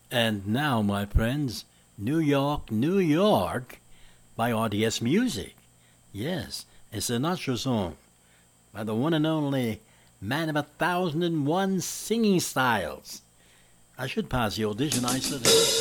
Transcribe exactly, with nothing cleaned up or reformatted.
And now, my friends, New York, New York by R D S Music. Yes, it's a natural song by the one and only man of a thousand and one singing styles. I should pass the audition. I said.